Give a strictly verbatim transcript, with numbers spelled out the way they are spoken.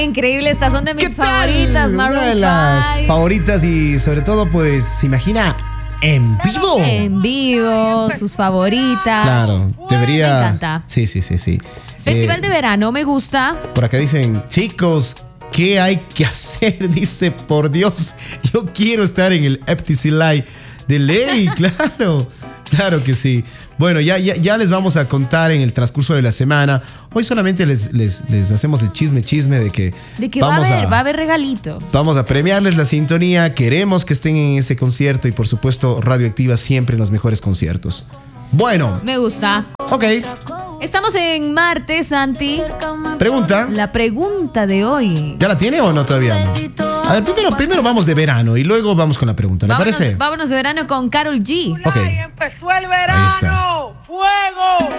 Increíble, estas son de mis ¿Qué tal? favoritas, Una de Maroon las five. favoritas y sobre todo, pues, se imagina en vivo. En vivo, sus favoritas. Claro, debería. Me encanta. Sí, sí, sí, sí. Festival Eh, de verano, me gusta. Por acá dicen, chicos, ¿qué hay que hacer? Dice, por Dios, yo quiero estar en el F T C Live de ley, claro, claro que sí. Bueno, ya, ya, ya les vamos a contar en el transcurso de la semana. Hoy solamente les, les, les hacemos el chisme, chisme de que, De que va a vamos haber, va a haber regalito. Vamos a premiarles la sintonía, queremos que estén en ese concierto y por supuesto Radioactiva siempre en los mejores conciertos. Bueno, Me gusta. ok, Estamos en martes, Santi. pregunta. La pregunta de hoy. ¿Ya la tiene o no todavía? No? A ver, primero, primero vamos de verano y luego vamos con la pregunta, ¿le Vámonos, parece? vámonos de verano con Karol G. Ok. Empezó el Ahí está. verano. ¡Fuego!